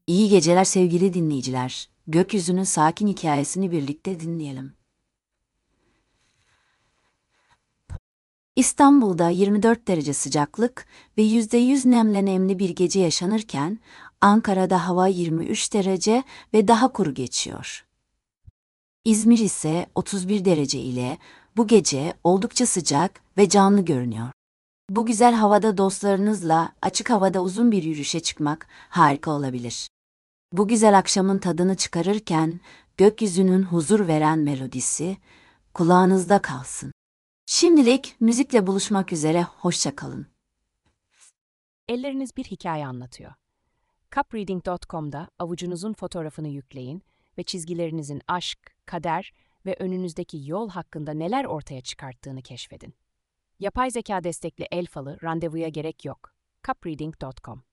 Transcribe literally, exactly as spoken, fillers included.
İyi geceler sevgili dinleyiciler. Gökyüzünün sakin hikayesini birlikte dinleyelim. İstanbul'da yirmi dört derece sıcaklık ve yüzde yüz nemle nemli bir gece yaşanırken, Ankara'da hava yirmi üç derece ve daha kuru geçiyor. İzmir ise otuz bir derece ile bu gece oldukça sıcak ve canlı görünüyor. Bu güzel havada dostlarınızla açık havada uzun bir yürüyüşe çıkmak harika olabilir. Bu güzel akşamın tadını çıkarırken gökyüzünün huzur veren melodisi kulağınızda kalsın. Şimdilik müzikle buluşmak üzere, hoşça kalın. Elleriniz bir hikaye anlatıyor. cup reading nokta com'da avucunuzun fotoğrafını yükleyin ve çizgilerinizin aşk, kader ve önünüzdeki yol hakkında neler ortaya çıkarttığını keşfedin. Yapay zeka destekli el falı randevuya gerek yok. cup reading nokta com